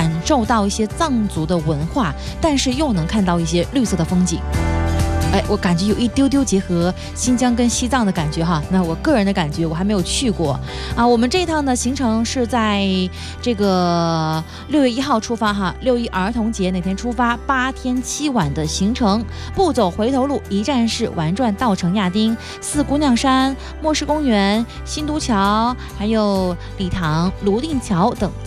感受到一些藏族的文化，但是又能看到一些绿色的风景。我感觉有一丢丢结合新疆跟西藏的感觉哈。那我个人的感觉，我还没有去过啊。我们这一趟呢行程是在这个6月1号出发哈，6·1儿童节那天出发，8天7晚的行程，不走回头路，一站式玩转稻城亚丁、四姑娘山、莫氏公园、新都桥，还有理塘、泸定桥等